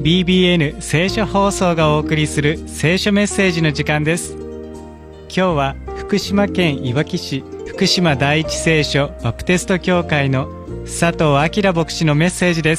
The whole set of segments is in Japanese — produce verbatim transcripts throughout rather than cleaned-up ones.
ビービーエヌ 聖書放送がお送りする聖書メッセージの時間です。今日は福島県いわき市福島第一聖書バプテスト教会の佐藤明牧師のメッセージです。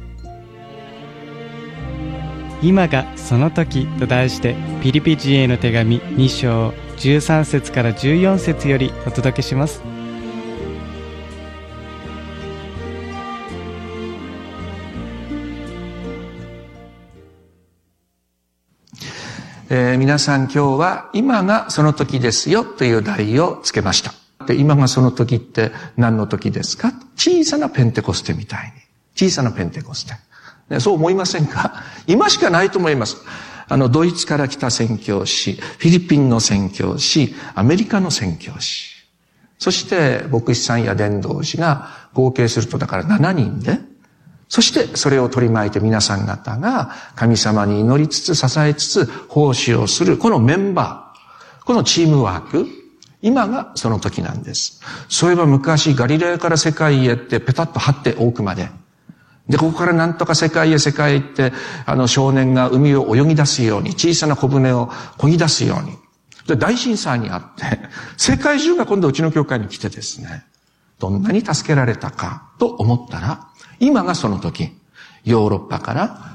今がその時と題してピリピ人への手紙に章じゅうさん節からじゅうよん節よりお届けします。 えー、皆さん今日は今がその時ですよという題をつけました。で、今がその時って何の時ですか？小さなペンテコステみたいに。小さなペンテコステ。ね、そう思いませんか？今しかないと思います。あの、ドイツから来た宣教師、フィリピンの宣教師、アメリカの宣教師。そして、牧師さんや伝道師が合計するとだからななにんで、そしてそれを取り巻いて皆さん方が神様に祈りつつ支えつつ奉仕をするこのメンバー、このチームワーク、今がその時なんです。そういえば昔ガリラヤから世界へってペタッと張っておくまで。で、ここからなんとか世界へ世界へ行って、あの少年が海を泳ぎ出すように、小さな小舟を漕ぎ出すように。で、大震災にあって、世界中が今度うちの教会に来てですね、どんなに助けられたかと思ったら、今がその時、ヨーロッパから、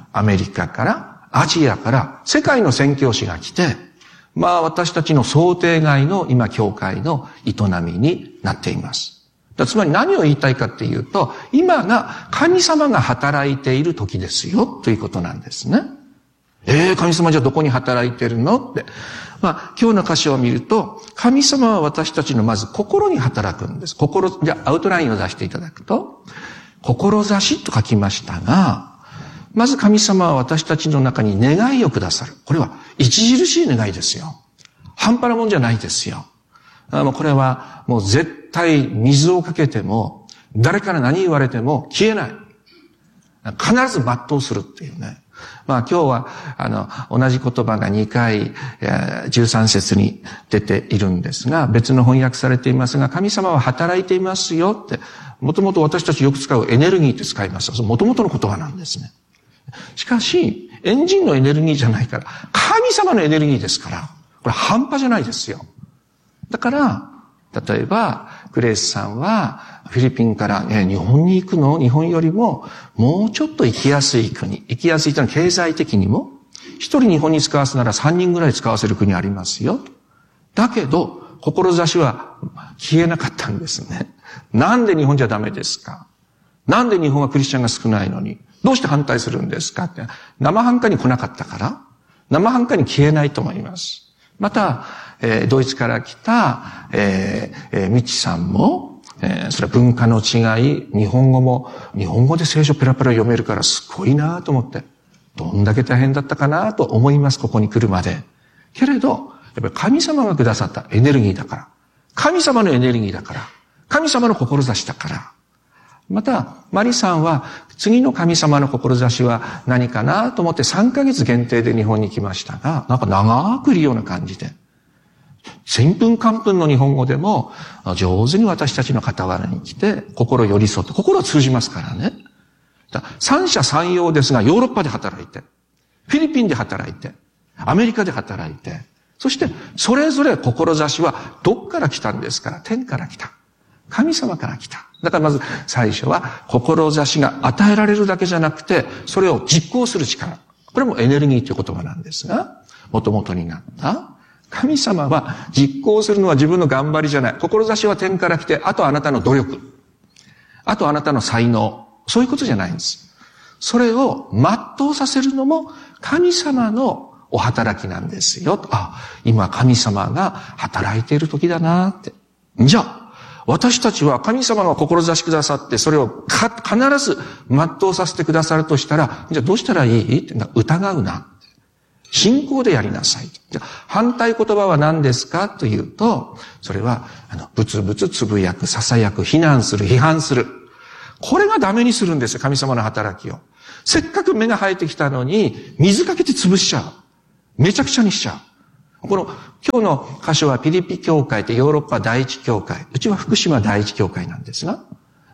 アメリカから、アジアから、世界の宣教師が来て、まあ私たちの想定外の今教会の営みになっています。つまり何を言いたいかっていうと、今が神様が働いている時ですよということなんですね。えー、神様じゃどこに働いてるのって。まあ今日の箇所を見ると、神様は私たちのまず心に働くんです。心、じゃあアウトラインを出していただくと、志と書きましたが、まず神様は私たちの中に願いをくださる。これは著しい願いですよ。半端なもんじゃないですよ。あのこれはもう絶対水をかけても、誰から何言われても消えない。必ず全うするっていうね。まあ今日は、あの、同じ言葉がにかい、じゅうさん節に出ているんですが、別の翻訳されていますが、神様は働いていますよって、もともと私たちよく使うエネルギーって使います。そのもともとの言葉なんですね。しかし、エンジンのエネルギーじゃないから、神様のエネルギーですから、これ半端じゃないですよ。だから、例えば、グレースさんは、フィリピンから、ね、日本に行くの？日本よりも、もうちょっと行きやすい国。行きやすいというのは経済的にも、一人日本に使わすなら三人ぐらい使わせる国ありますよ。だけど、志は消えなかったんですね。なんで日本じゃダメですか？なんで日本はクリスチャンが少ないのに、どうして反対するんですかって、生半可に来なかったから、生半可に消えないと思います。また、えー、ドイツから来た、えー、えー、ミチさんも、えー、それは文化の違い、日本語も、日本語で聖書ペラペラ読めるからすごいなと思って、どんだけ大変だったかなと思います、ここに来るまで。けれど、やっぱり神様がくださったエネルギーだから、神様のエネルギーだから、神様の志だから。また、マリさんは、次の神様の志は何かなと思ってさんかげつ限定で日本に来ましたが、なんか長くいるような感じで。ちんぷんかんぷんの日本語でも上手に私たちの傍らに来て心寄り添って心は通じますからね。だから三者三様ですがヨーロッパで働いて、フィリピンで働いて、アメリカで働いて、そしてそれぞれ志はどっから来たんですから、天から来た。神様から来た。だからまず最初は志が与えられるだけじゃなくて、それを実行する力。これもエネルギーという言葉なんですが、元々になった神様は実行するのは自分の頑張りじゃない。志は天から来て、あとあなたの努力。あとあなたの才能。そういうことじゃないんです。それを全うさせるのも神様のお働きなんですよ。あ、今神様が働いている時だなって。じゃあ、私たちは神様が志くださって、それをか必ず全うさせてくださるとしたら、じゃあどうしたらいいって疑うな。信仰でやりなさい。じゃあ反対言葉は何ですかというと、それは、あの、ぶつぶつつぶやく、囁く、非難する、批判する。これがダメにするんですよ、神様の働きを。せっかく芽が生えてきたのに、水かけて潰しちゃう。めちゃくちゃにしちゃう。この、今日の箇所はピリピ教会ってヨーロッパ第一教会。うちは福島第一教会なんですが、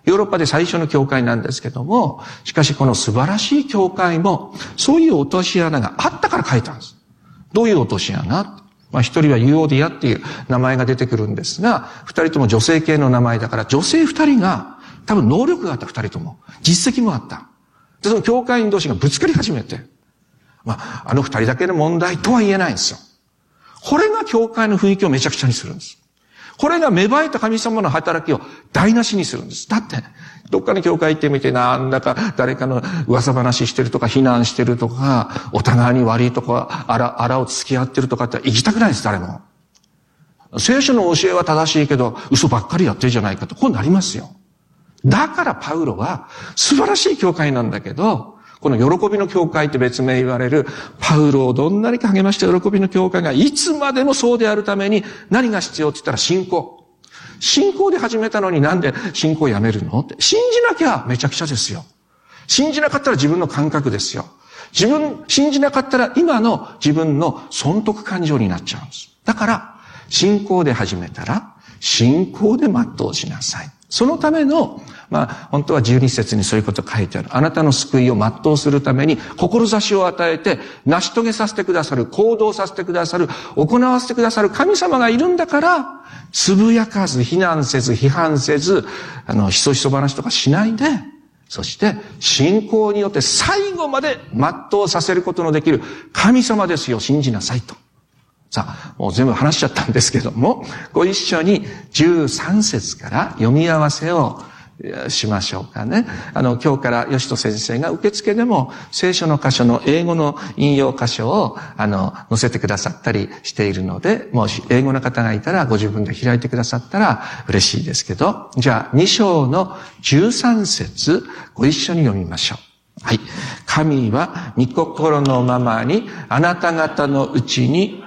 ヨーロッパで最初の教会なんですけども、しかしこの素晴らしい教会も、そういう落とし穴があったから書いたんです。どういう落とし穴？まあ一人はユオディアっていう名前が出てくるんですが、二人とも女性系の名前だから、女性二人が多分能力があった二人とも、実績もあった。で、その教会員同士がぶつかり始めて、まあ、あの二人だけの問題とは言えないんですよ。これが教会の雰囲気をめちゃくちゃにするんです。これが芽生えた神様の働きを台無しにするんです。だって、どっかの教会行ってみて、なんだか誰かの噂話してるとか、非難してるとか、お互いに悪いとか、あら、あらを付き合ってるとかって行きたくないです、誰も。聖書の教えは正しいけど、嘘ばっかりやってるじゃないかと、こうなりますよ。だからパウロは素晴らしい教会なんだけど、この喜びの教会って別名言われる、パウロをどんなにか励ました喜びの教会がいつまでもそうであるために何が必要って言ったら信仰。信仰で始めたのになんで信仰をやめるのって。信じなきゃめちゃくちゃですよ。信じなかったら自分の感覚ですよ。自分、信じなかったら今の自分の損得感情になっちゃうんです。だから、信仰で始めたら、信仰で全うしなさい。そのための、まあ、本当はじゅうに節にそういうこと書いてある。あなたの救いを全うするために、志を与えて、成し遂げさせてくださる、行動させてくださる、行わせてくださる神様がいるんだから、つぶやかず、非難せず、批判せず、あの、ひそひそ話とかしないで、そして、信仰によって最後まで全うさせることのできる神様ですよ、信じなさいと。さあ、もう全部話しちゃったんですけども、ご一緒にじゅうさん節から読み合わせをしましょうかね。あの、今日から吉戸先生が受付でも聖書の箇所の英語の引用箇所を、あの、載せてくださったりしているので、もし英語の方がいたらご自分で開いてくださったら嬉しいですけど、じゃあに章のじゅうさん節ご一緒に読みましょう。はい。神は御心のままにあなた方のうちに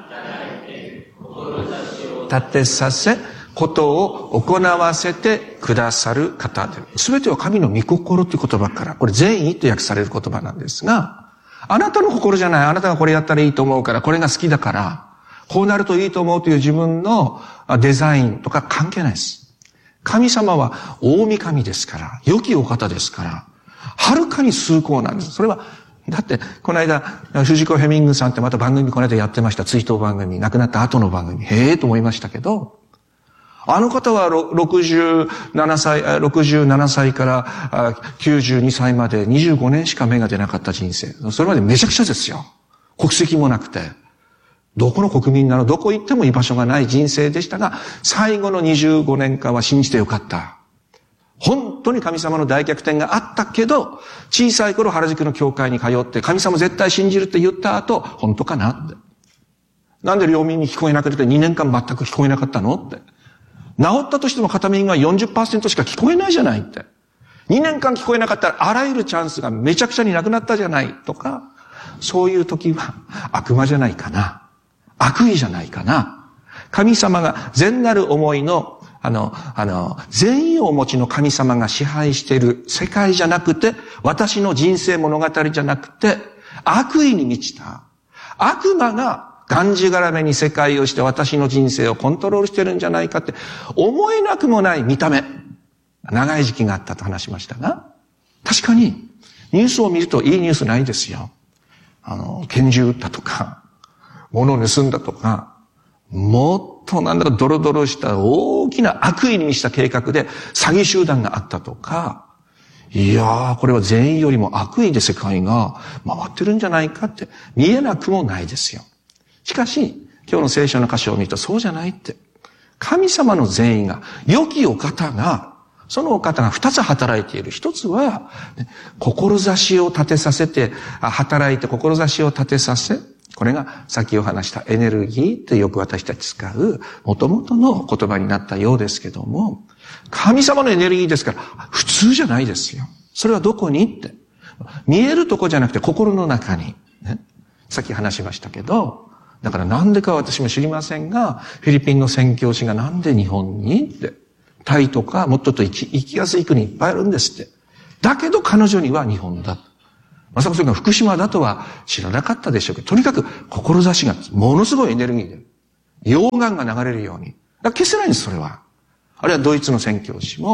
立てさせ、ことを行わせてくださる方で、すべては神の御心という言葉から、これ善意と訳される言葉なんですが、あなたの心じゃない、あなたがこれやったらいいと思うから、これが好きだから、こうなるといいと思うという自分のデザインとか関係ないです。神様は大神ですから、良きお方ですから、はるかに崇高なんです。それはだって、この間、藤子ヘミングさんってまた番組この間やってました。追悼番組。亡くなった後の番組。へえと思いましたけど、あの方はろくじゅうななさい、ろくじゅうななさいからきゅうじゅうにさいまでにじゅうごねんしか芽が出なかった人生。それまでめちゃくちゃですよ。国籍もなくて。どこの国民なの、どこ行っても居場所がない人生でしたが、最後のにじゅうごねんかんは信じてよかった。本当に神様の大逆転があったけど、小さい頃原宿の教会に通って神様絶対信じるって言った後、本当かなって。なんで両耳聞こえなくてにねんかん全く聞こえなかったのって。治ったとしても片耳が よんじゅっパーセント しか聞こえないじゃないって。にねんかん聞こえなかったらあらゆるチャンスがめちゃくちゃになくなったじゃないとか、そういう時は悪魔じゃないかな。悪意じゃないかな。神様が善なる思いのあの、あの、善意をお持ちの神様が支配している世界じゃなくて、私の人生物語じゃなくて、悪意に満ちた。悪魔ががんじがらめに世界をして私の人生をコントロールしてるんじゃないかって思えなくもない見た目。長い時期があったと話しましたが、確かにニュースを見るといいニュースないですよ。あの、拳銃撃ったとか、物を盗んだとか、もっとなんだかドロドロした大きな悪意に満ちた計画で詐欺集団があったとか、いやー、これは善意よりも悪意で世界が回ってるんじゃないかって見えなくもないですよ。しかし、今日の聖書の箇所を見るとそうじゃないって。神様の善意が、良きお方が、そのお方が二つ働いている。一つは、志を立てさせて、働いて志を立てさせ、これが先お話したエネルギーってよく私たち使う元々の言葉になったようですけども、神様のエネルギーですから普通じゃないですよ。それはどこにって。見えるとこじゃなくて心の中に。ね、さっき話しましたけど、だからなんでか私も知りませんが、フィリピンの宣教師がなんで日本にって。タイとかもっとと生き、生きやすい国いっぱいあるんですって。だけど彼女には日本だ。まさかそれが福島だとは知らなかったでしょうけど、とにかく志がものすごいエネルギーで、溶岩が流れるように。だから消せないんです、それは。あるいはドイツの宣教師も、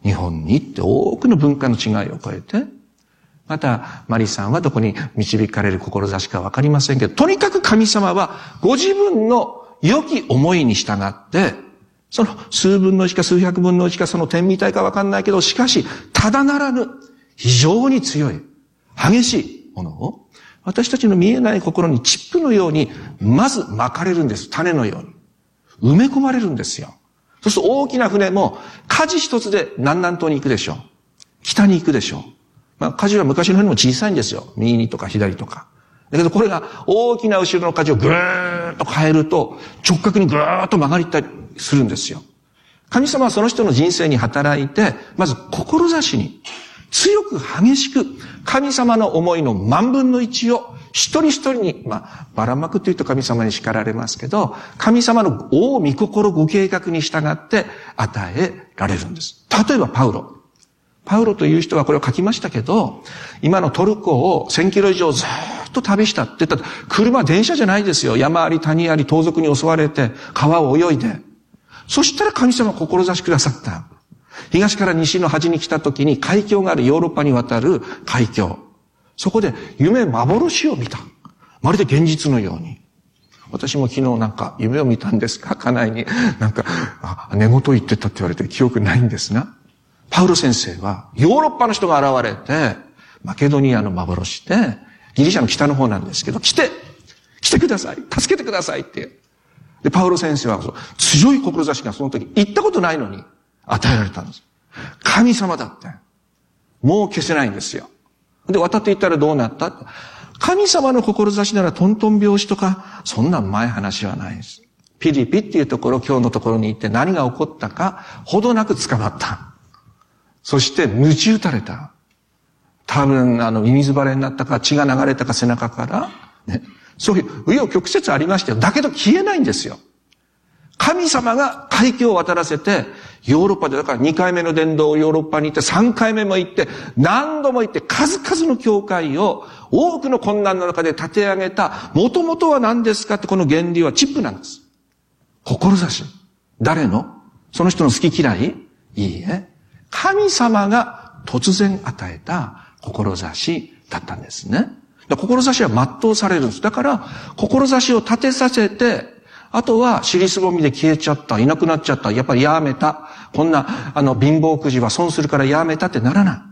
日本に行って多くの文化の違いを超えて、また、マリさんはどこに導かれる志かわかりませんけど、とにかく神様はご自分の良き思いに従って、その数分の一か数百分の一かその点みたいかわかんないけど、しかし、ただならぬ、非常に強い、激しいものを、私たちの見えない心にチップのように、まず巻かれるんです。種のように。埋め込まれるんですよ。そうすると大きな船も、舵一つで南南東に行くでしょう。北に行くでしょう。まあ、舵は昔の船も小さいんですよ。右にとか左とか。だけどこれが大きな後ろの舵をぐーっと変えると、直角にぐーっと曲がりたりするんですよ。神様はその人の人生に働いて、まず志に、強く激しく神様の思いの万分の一を一人一人に、まあ、ばらまくというと神様に叱られますけど、神様の大御心ご計画に従って与えられるんです。例えばパウロ。パウロという人はこれを書きましたけど、今のトルコをせんキロ以上ずっと旅したって言ったら、車、電車じゃないですよ。山あり谷あり盗賊に襲われて、川を泳いで。そしたら神様は志くださった。東から西の端に来た時に海峡があるヨーロッパに渡る海峡。そこで夢、幻を見た。まるで現実のように。私も昨日なんか夢を見たんですか家内に。なんか、あ、寝言言ってたって言われて記憶ないんですが。パウロ先生はヨーロッパの人が現れて、マケドニアの幻で、ギリシャの北の方なんですけど、来て来てください助けてくださいって。で、パウロ先生は強い志がその時行ったことないのに与えられたんです。神様だって。もう消せないんですよ。で、渡っていったらどうなった？神様の志ならトントン拍子とか、そんな前話はないです。ピリピっていうところ、今日のところに行って何が起こったか、ほどなく捕まった。そして、鞭打たれた。多分、あの、ミミズバレになったか、血が流れたか背中から、ね。そういう、紆余曲折ありましたよ。だけど消えないんですよ。神様が海峡を渡らせて、ヨーロッパで、だからにかいめの伝道をヨーロッパに行って、さんかいめも行って、何度も行って、数々の教会を多くの困難の中で立て上げた、もともとは何ですかって、この原理はチップなんです。志。誰の？その人の好き嫌い？いいえ。神様が突然与えた志だったんですね。志は全うされるんです。だから、志を立てさせて、あとは尻すぼみで消えちゃった、いなくなっちゃった、やっぱりやめた、こんな、あの、貧乏くじは損するからやめたってならない。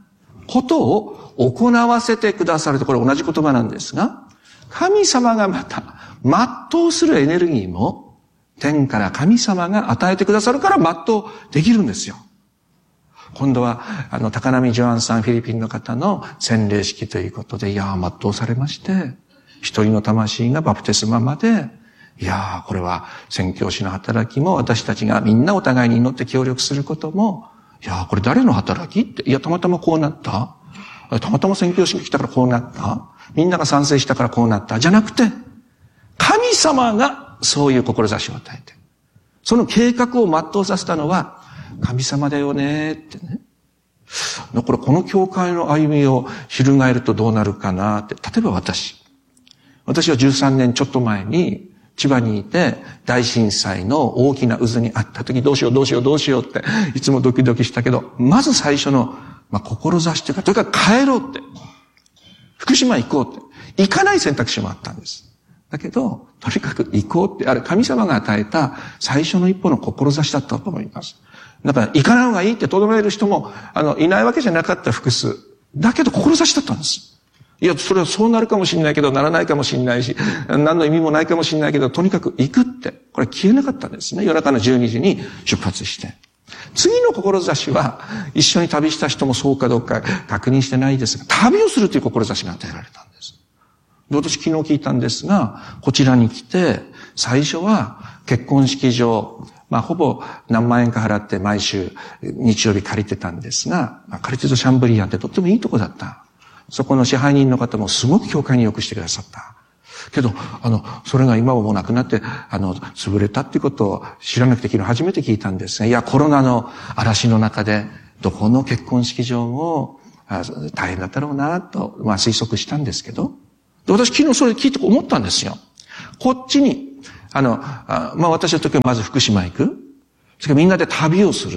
ことを行わせてくださると、これ同じ言葉なんですが、神様がまた、全うするエネルギーも、天から神様が与えてくださるから全うできるんですよ。今度は、あの、高波ジョアンさん、フィリピンの方の洗礼式ということで、いやー、全うされまして、一人の魂がバプテスマまで、いやー、これは宣教師の働きも、私たちがみんなお互いに祈って協力することも、いやー、これ誰の働きって、いや、たまたまこうなった。たまたま宣教師が来たからこうなった。みんなが賛成したからこうなった。じゃなくて、神様がそういう志を与えて、その計画を全うさせたのは、神様だよねってね。これこの教会の歩みを翻るとどうなるかなって。例えば私。私はじゅうさんねんちょっと前に千葉にいて大震災の大きな渦にあった時どうしようどうしようどうしようっていつもドキドキしたけど、まず最初の、まあ、志というか、とにかく帰ろうって。福島行こうって。行かない選択肢もあったんです。だけど、とにかく行こうって、あれ神様が与えた最初の一歩の志だったと思います。だから、行かない方がいいって留める人も、あの、いないわけじゃなかった複数。だけど、志だったんです。いや、それはそうなるかもしれないけど、ならないかもしれないし、何の意味もないかもしれないけど、とにかく行くって、これ消えなかったんですね。夜中のじゅうにじに出発して。次の志は、一緒に旅した人もそうかどうか確認してないですが、旅をするという志が与えられたんです。で、私昨日聞いたんですが、こちらに来て、最初は結婚式場、まあ、ほぼ何万円か払って毎週日曜日借りてたんですが、まあ、借りてるシャンブリアンってとってもいいとこだった。そこの支配人の方もすごく教会によくしてくださった。けど、あの、それが今はもうなくなって、あの、潰れたっていうことを知らなくて昨日初めて聞いたんですが、いや、コロナの嵐の中で、どこの結婚式場も大変だったろうなと、まあ推測したんですけど、で私昨日それ聞いて思ったんですよ。こっちに、あの、あまあ私の時はまず福島行く。それからみんなで旅をする。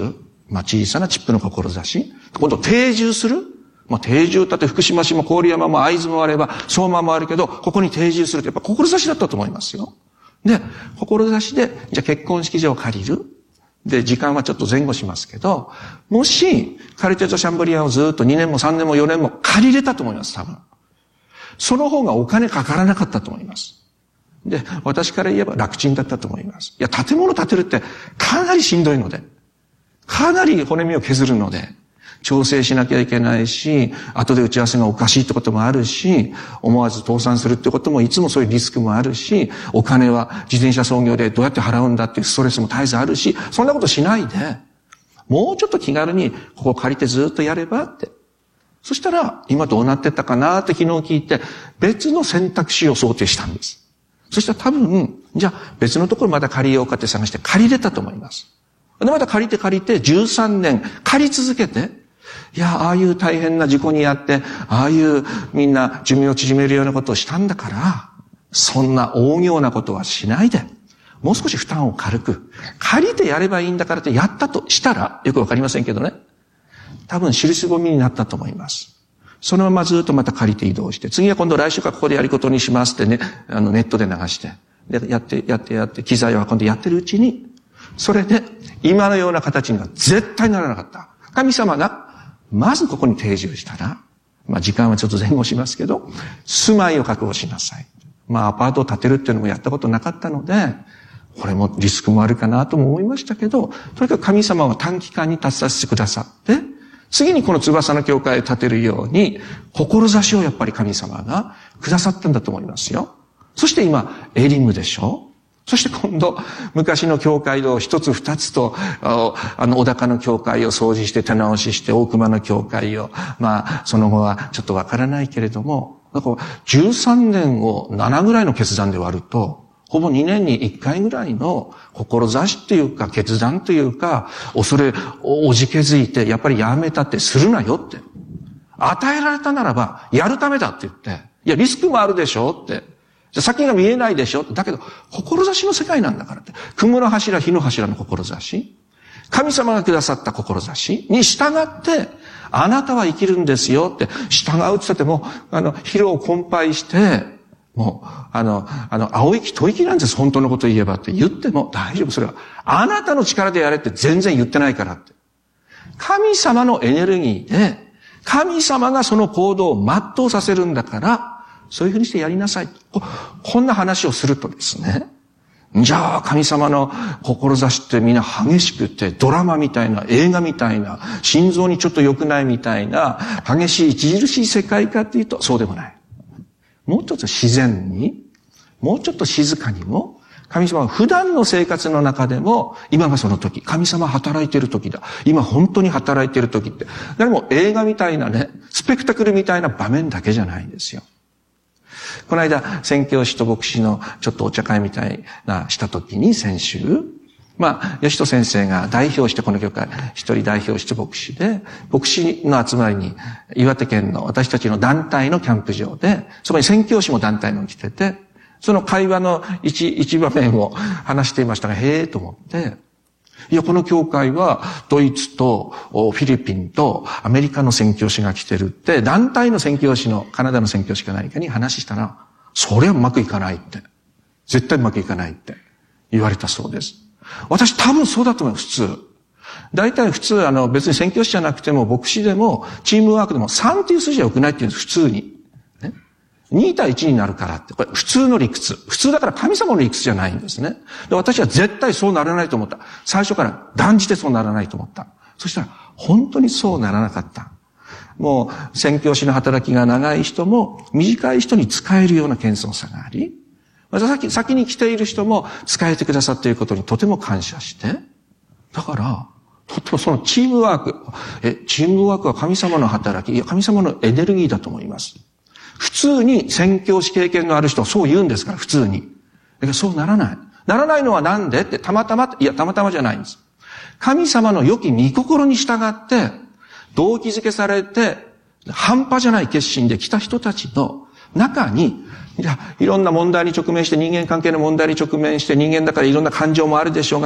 まあ小さなチップの志。今度定住する。まあ定住だって福島市も郡山も会津もあれば相馬もあるけど、ここに定住するってやっぱ志だったと思いますよ。で、志で、じゃあ結婚式場を借りる。で、時間はちょっと前後しますけど、もし、カルテット・シャンブリアンをずっとにねんもさんねんもよねんも借りれたと思います、多分。その方がお金かからなかったと思います。で、私から言えば楽ちんだったと思います。いや、建物建てるってかなりしんどいので、かなり骨身を削るので、調整しなきゃいけないし、後で打ち合わせがおかしいってこともあるし、思わず倒産するってこともいつもそういうリスクもあるし、お金は自転車操業でどうやって払うんだっていうストレスも絶えずあるし、そんなことしないで、もうちょっと気軽にここを借りてずっとやればって。そしたら、今どうなってったかなって昨日聞いて、別の選択肢を想定したんです。そしたら多分、じゃあ別のところまた借りようかって探して借りれたと思います。で、また借りて借りてじゅうさんねん借り続けて、いや、ああいう大変な事故にあって、ああいうみんな寿命を縮めるようなことをしたんだから、そんな大行なことはしないで、もう少し負担を軽く、借りてやればいいんだからってやったとしたら、よくわかりませんけどね。多分印込みになったと思います。そのままずっとまた借りて移動して、次は今度来週からここでやることにしますってね、あのネットで流して、で、やって、やって、やって、機材を運んでやってるうちに、それで今のような形には絶対ならなかった。神様が、まずここに定住したら、まあ時間はちょっと前後しますけど、住まいを確保しなさい。まあアパートを建てるっていうのもやったことなかったので、これもリスクもあるかなとも思いましたけど、とにかく神様は短期間に達させてくださって、次にこの翼の教会を建てるように、志をやっぱり神様がくださったんだと思いますよ。そして今、エリムでしょ。そして今度、昔の教会を一つ二つと、あの、小高の教会を掃除して手直しして、大熊の教会を、まあ、その後はちょっとわからないけれども、だからじゅうさんねんをななぐらいの決断で割ると、ほぼにねんにいっかいぐらいの志っていうか、決断というか、恐れ、おじけづいて、やっぱりやめたってするなよって。与えられたならば、やるためだって言って、いや、リスクもあるでしょって。先が見えないでしょだけど、志の世界なんだからって。雲の柱、火の柱の志。神様がくださった志に従って、あなたは生きるんですよって、従うって言っても、あの、疲労困憊して、もう、あの、あの、青息吐息なんです、本当のこと言えばって言っても大丈夫。それは、あなたの力でやれって全然言ってないからって。神様のエネルギーで、神様がその行動を全うさせるんだから、そういうふうにしてやりなさい。こ, こんな話をするとですね、じゃあ神様の志ってみんな激しくて、ドラマみたいな、映画みたいな、心臓にちょっと良くないみたいな、激しい、著しい世界かっていうと、そうでもない。もうちょっと自然に、もうちょっと静かにも、神様は普段の生活の中でも、今がその時、神様働いている時だ。今本当に働いている時って。でも映画みたいなね、スペクタクルみたいな場面だけじゃないんですよ。この間、宣教師と牧師のちょっとお茶会みたいなした時に先週、まあ、吉戸先生が代表してこの教会、一人代表して牧師で、牧師の集まりに岩手県の私たちの団体のキャンプ場で、そこに宣教師も団体の来てて、その会話の一、一場面を話していましたが、へえと思って、いや、この教会はドイツとフィリピンとアメリカの宣教師が来てるって、団体の宣教師の、カナダの宣教師か何かに話したら、そりゃうまくいかないって。絶対うまくいかないって言われたそうです。私多分そうだと思う、普通。大体普通、あの、別に宣教師じゃなくても、牧師でも、チームワークでもさんっていう数字は良くないって言うんです、普通に。ね、に対いちになるからって。これ普通の理屈。普通だから神様の理屈じゃないんですね。で、私は絶対そうならないと思った。最初から断じてそうならないと思った。そしたら、本当にそうならなかった。もう、宣教師の働きが長い人も、短い人に使えるような謙遜さがあり、先、先に来ている人も使えてくださっていることにとても感謝して、だから、とってもそのチームワーク、え、チームワークは神様の働き、いや、神様のエネルギーだと思います。普通に宣教師経験のある人はそう言うんですから、普通に。だけどそうならない。ならないのはなんでって、たまたま、いや、たまたまじゃないんです。神様の良き御心に従って、動機づけされて、半端じゃない決心で来た人たちの中に、いや、いろんな問題に直面して、人間関係の問題に直面して、人間だからいろんな感情もあるでしょうが、